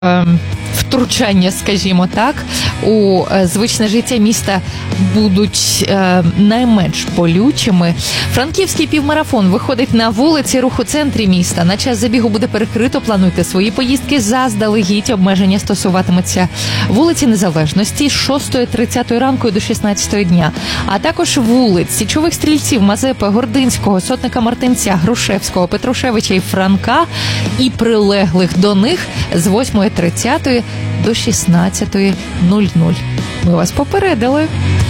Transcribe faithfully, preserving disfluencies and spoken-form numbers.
втручання, скажімо так, у звичне життя міста будуть е, найменш болючими. Франківський півмарафон виходить на вулиці, рух у центрі міста. На час забігу буде перекрито, плануйте свої поїздки заздалегідь. Обмеження стосуватимуться вулиці Незалежності з шостої тридцять ранку до шістнадцятої дня, а також вулиць Січових Стрільців, Мазепи, Гординського, Сотника Мартинця, Грушевського, Петрушевича і Франка і прилеглих до них з восьмої тридцять до шістнадцятої нуль нуль. Ми вас попередили.